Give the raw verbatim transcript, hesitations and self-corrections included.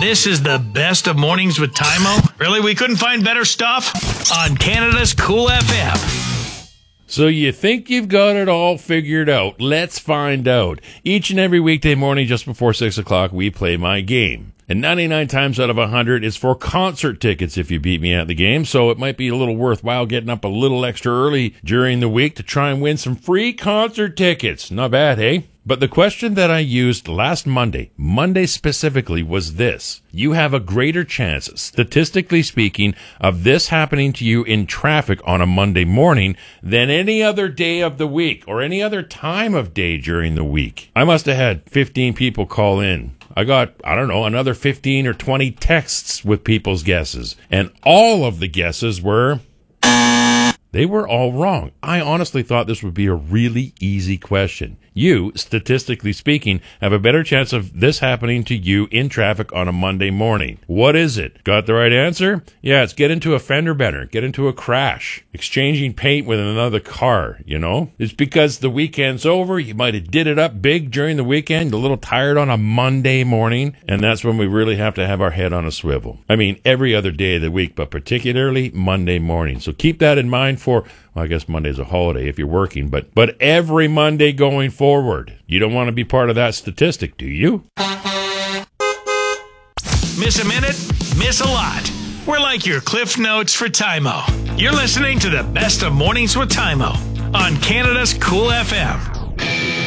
This is the best of mornings with Tymo. Really, we couldn't find better stuff? On Canada's Cool F M. So you think you've got it all figured out? Let's find out. Each and every weekday morning just before six o'clock, we play my game. And ninety-nine times out of one hundred is for concert tickets if you beat me at the game. So it might be a little worthwhile getting up a little extra early during the week to try and win some free concert tickets. Not bad, eh? But the question that I used last Monday, Monday specifically, was this. You have a greater chance, statistically speaking, of this happening to you in traffic on a Monday morning than any other day of the week or any other time of day during the week. I must have had fifteen people call in. I got, I don't know, another fifteen or twenty texts with people's guesses. And all of the guesses were... They were all wrong. I honestly thought this would be a really easy question. You, statistically speaking, have a better chance of this happening to you in traffic on a Monday morning. What is it? Got the right answer? Yeah, it's get into a fender bender, get into a crash, exchanging paint with another car, you know? It's because the weekend's over, you might have did it up big during the weekend, a little tired on a Monday morning, and that's when we really have to have our head on a swivel. I mean, every other day of the week, but particularly Monday morning. So keep that in mind for, well, I guess Monday's a holiday if you're working, but but every Monday going forward. You don't want to be part of that statistic, do you? Miss a minute? Miss a lot. We're like your Cliff Notes for Tymo. You're listening to the best of mornings with Tymo on Canada's Cool F M.